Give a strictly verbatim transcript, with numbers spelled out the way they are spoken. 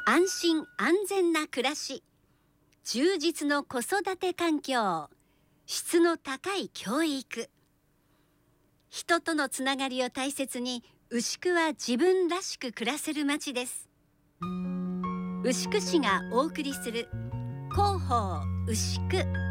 安心安全な暮らし、充実の子育て環境、質の高い教育。人とのつながりを大切に、牛久は自分らしく暮らせる街です。牛久市がお送りする広報牛久。